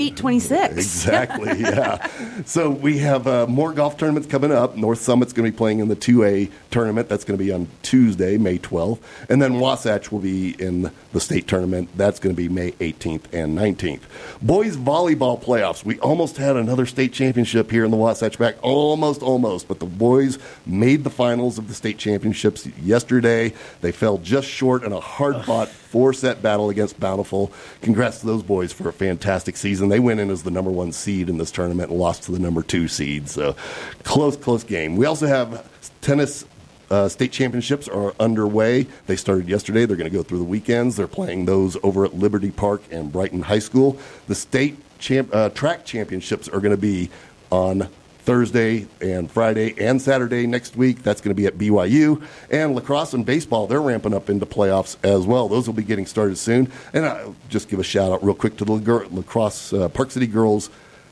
26. Exactly, yeah. So we have more golf tournaments coming up. North Summit's going to be playing in the 2A tournament. That's going to be on Tuesday, May 12th. And then Wasatch will be in the state tournament. That's going to be May 18th and 19th. Boys volleyball playoffs. We almost had another state championship here in the Wasatch back. Almost. But the boys made the finals of the state championships yesterday. They fell just short in a hard-fought 4-set battle against Bountiful. Congrats to those boys for a fantastic season. They went in as the number 1 seed in this tournament and lost to the number 2 seed. So close game. We also have tennis state championships are underway. They started yesterday. They're going to go through the weekends. They're playing those over at Liberty Park and Brighton High School. The state track championships are going to be on Thursday and Friday and Saturday next week. That's going to be at BYU. And lacrosse and baseball, they're ramping up into playoffs as well. Those will be getting started soon. And I'll just give a shout-out real quick to the lacrosse Park City girls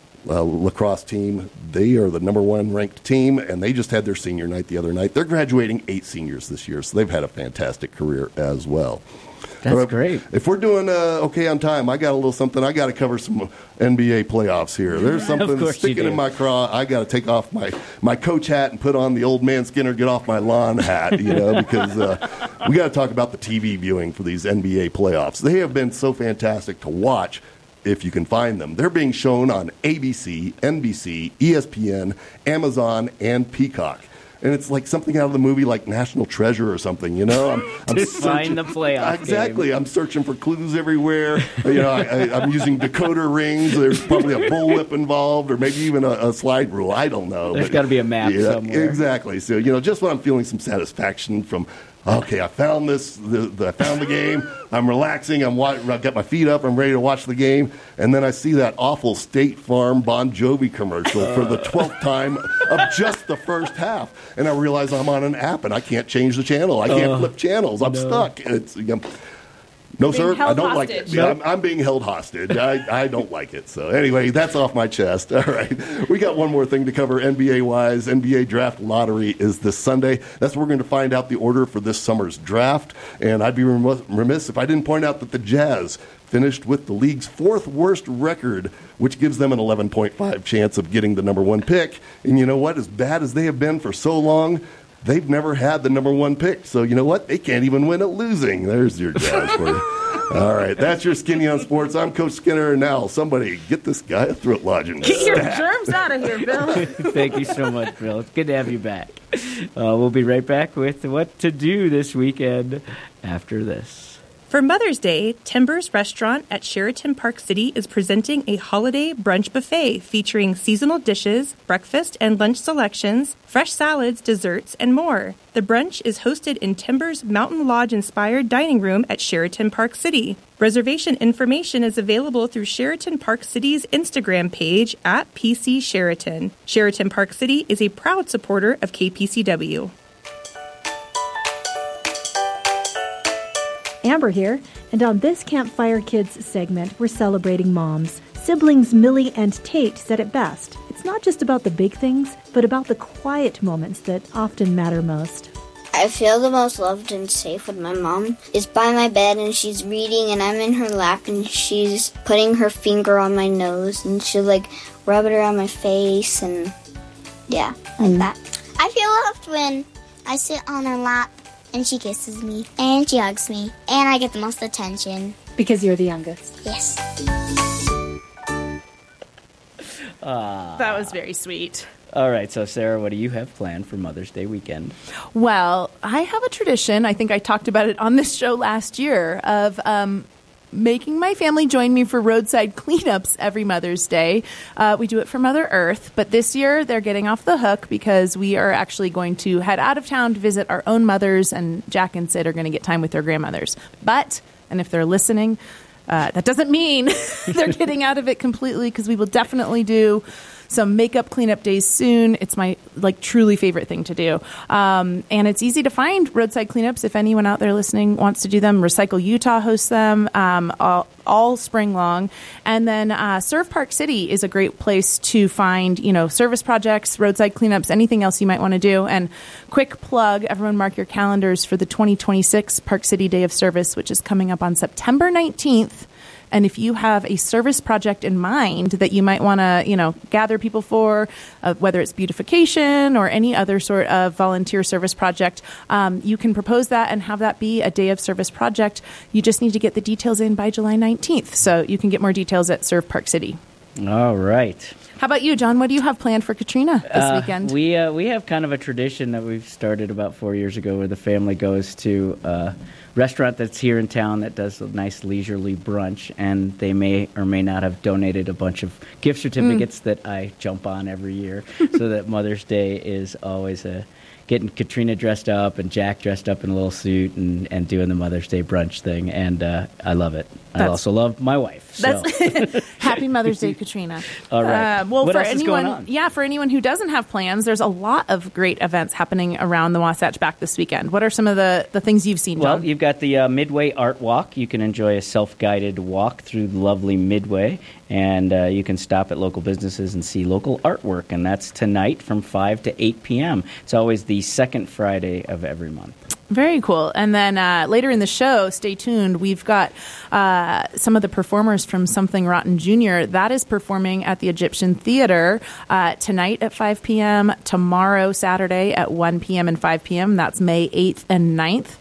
lacrosse team. They are the number 1 ranked team, and they just had their senior night the other night. They're graduating 8 seniors this year, so they've had a fantastic career as well. That's great. If we're doing okay on time, I got a little something. I got to cover some NBA playoffs here. There's something sticking in my craw. I got to take off my coach hat and put on the old man Skinner, get off my lawn hat, because we got to talk about the TV viewing for these NBA playoffs. They have been so fantastic to watch if you can find them. They're being shown on ABC, NBC, ESPN, Amazon, and Peacock. And it's like something out of the movie like National Treasure or something, I'm to find the playoff Exactly. game. I'm searching for clues everywhere. I'm using decoder rings. There's probably a bullwhip involved or maybe even a slide rule. I don't know. There's got to be a map somewhere. Exactly. So, just when I'm feeling some satisfaction from, okay, I found this. I found the game. I'm relaxing. I've got my feet up. I'm ready to watch the game. And then I see that awful State Farm Bon Jovi commercial for the 12th time of just the first half. And I realize I'm on an app and I can't change the channel. I can't flip channels. I'm stuck. It's no, sir, I don't like it. Nope. I'm being held hostage. I don't like it. So anyway, that's off my chest. All right. We got one more thing to cover NBA-wise. NBA Draft Lottery is this Sunday. That's where we're going to find out the order for this summer's draft. And I'd be remiss if I didn't point out that the Jazz finished with the league's 4th worst record, which gives them an 11.5 chance of getting the number 1 pick. And you know what? As bad as they have been for so long, they've never had the number 1 pick. So you know what? They can't even win at losing. There's your Jazz for you. All right, that's your Skinny on Sports. I'm Coach Skinner. Now, somebody get this guy a throat lozenge. Get your germs out of here, Bill. Thank you so much, Bill. It's good to have you back. We'll be right back with what to do this weekend after this. For Mother's Day, Timbers Restaurant at Sheraton Park City is presenting a holiday brunch buffet featuring seasonal dishes, breakfast and lunch selections, fresh salads, desserts, and more. The brunch is hosted in Timbers Mountain Lodge-inspired dining room at Sheraton Park City. Reservation information is available through Sheraton Park City's Instagram page at PC Sheraton. Sheraton Park City is a proud supporter of KPCW. Amber here, and on this Campfire Kids segment, we're celebrating moms. Siblings Millie and Tate said it best. It's not just about the big things, but about the quiet moments that often matter most. I feel the most loved and safe when my mom is by my bed and she's reading and I'm in her lap and she's putting her finger on my nose and she'll rub it around my face and like that. I feel loved when I sit on her lap and she kisses me, and she hugs me, and I get the most attention. Because you're the youngest. Yes. That was very sweet. All right, so Sarah, what do you have planned for Mother's Day weekend? Well, I have a tradition. I think I talked about it on this show last year of making my family join me for roadside cleanups every Mother's Day. We do it for Mother Earth, but this year they're getting off the hook because we are actually going to head out of town to visit our own mothers, and Jack and Sid are going to get time with their grandmothers. But, and if they're listening, that doesn't mean they're getting out of it completely, because we will definitely do some makeup cleanup days soon. It's my truly favorite thing to do. And it's easy to find roadside cleanups if anyone out there listening wants to do them. Recycle Utah hosts them all spring long. And then Serve Park City is a great place to find, service projects, roadside cleanups, anything else you might want to do. And quick plug, everyone mark your calendars for the 2026 Park City Day of Service, which is coming up on September 19th. And if you have a service project in mind that you might want to, gather people for, whether it's beautification or any other sort of volunteer service project, you can propose that and have that be a day of service project. You just need to get the details in by July 19th. So you can get more details at Serve Park City. All right. How about you, John? What do you have planned for Katrina this weekend? We have kind of a tradition that we've started about 4 years ago where the family goes to a restaurant that's here in town that does a nice leisurely brunch, and they may or may not have donated a bunch of gift certificates that I jump on every year so that Mother's Day is always getting Katrina dressed up and Jack dressed up in a little suit and doing the Mother's Day brunch thing, and I love it. I also love my wife. So. Happy Mother's Day, Katrina. All right. What else is going on? Yeah, for anyone who doesn't have plans, there's a lot of great events happening around the Wasatch Back this weekend. What are some of the things you've seen, John? Well, you've got the Midway Art Walk. You can enjoy a self-guided walk through the lovely Midway, and you can stop at local businesses and see local artwork, and that's tonight from 5 to 8 p.m. It's always the second Friday of every month. Very cool. And then later in the show, stay tuned, we've got some of the performers from Something Rotten Jr. That is performing at the Egyptian Theater tonight at 5 p.m., tomorrow, Saturday, at 1 p.m. and 5 p.m. That's May 8th and 9th.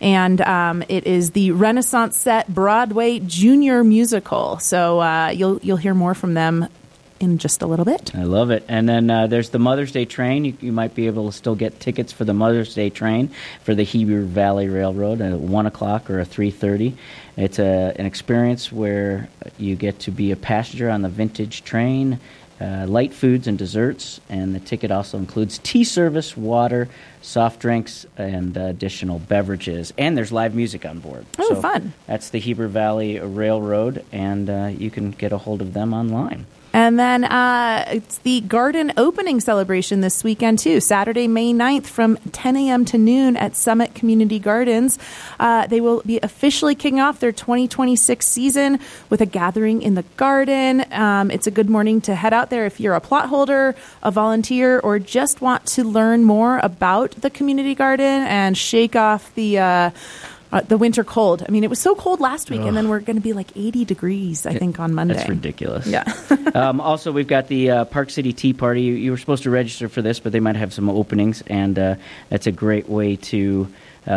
And it is the Renaissance Set Broadway Junior Musical. So you'll hear more from them in just a little bit. I love it. And then there's the Mother's Day train. You might be able to still get tickets for the Mother's Day train for the Heber Valley Railroad at 1 o'clock or a 3:30. It's an experience where you get to be a passenger on the vintage train, light foods and desserts, and the ticket also includes tea service, water, soft drinks, and additional beverages. And there's live music on board. Oh, so fun. That's the Heber Valley Railroad, and you can get a hold of them online. And then it's the garden opening celebration this weekend, too. Saturday, May 9th from 10 a.m. to noon at Summit Community Gardens. They will be officially kicking off their 2026 season with a gathering in the garden. It's a good morning to head out there if you're a plot holder, a volunteer, or just want to learn more about the community garden and shake off the winter cold. I mean, it was so cold last week, and then we're going to be like 80 degrees, I think, on Monday. That's ridiculous. Yeah. Also, we've got the Park City Tea Party. You were supposed to register for this, but they might have some openings, and that's a great way to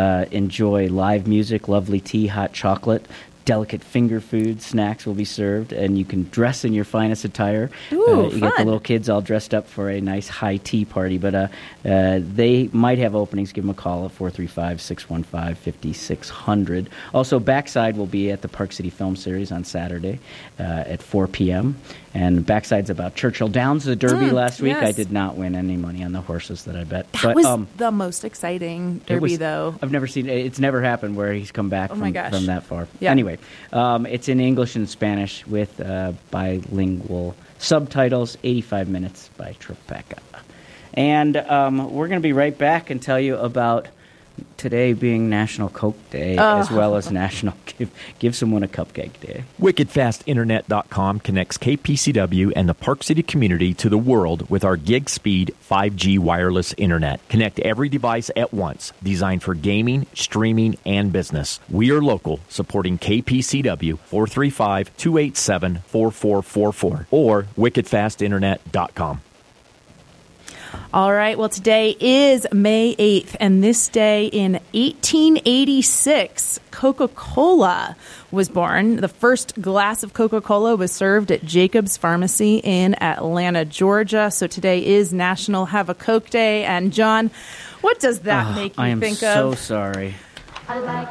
enjoy live music, lovely tea, hot chocolate. Delicate finger food, snacks will be served, and you can dress in your finest attire. Ooh, you get the little kids all dressed up for a nice high tea party, but they might have openings. Give them a call at 435-615-5600. Also, Backside will be at the Park City Film Series on Saturday at 4 p.m., and Backside's about Churchill Downs, the Derby last week. Yes. I did not win any money on the horses that I bet. That was the most exciting Derby, though. I've never seen it. It's never happened where he's come back from that far. Yeah. Anyway, it's in English and Spanish with bilingual subtitles, 85 minutes by Tribeca. And we're going to be right back and tell you about today being National Coke Day as well as National Give Someone a Cupcake Day. WickedFastInternet.com connects KPCW and the Park City community to the world with our gig speed 5G wireless internet. Connect every device at once, designed for gaming, streaming, and business. We are local, supporting KPCW 435-287-4444 or WickedFastInternet.com. All right. Well, today is May 8th, and this day in 1886, Coca-Cola was born. The first glass of Coca-Cola was served at Jacob's Pharmacy in Atlanta, Georgia. So today is National Have a Coke Day. And John, what does that make you think of? I am so sorry.